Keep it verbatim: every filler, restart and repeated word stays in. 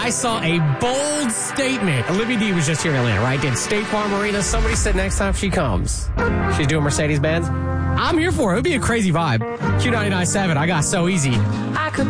I saw a bold statement. Olivia D was just here in Atlanta, right? Did State Farm Arena. Somebody said next time she comes, she's doing Mercedes-Benz. I'm here for it. It would be a crazy vibe. Q ninety-nine point seven, I got So Easy. I could